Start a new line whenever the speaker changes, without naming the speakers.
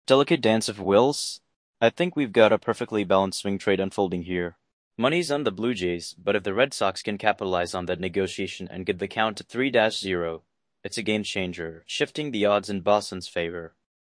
Delicate dance of wills? I think we've got a perfectly balanced swing trade unfolding here. Money's on the Blue Jays, but if the Red Sox can capitalize on that negotiation and get the count to 3-0, it's a game changer, shifting the odds in Boston's favor.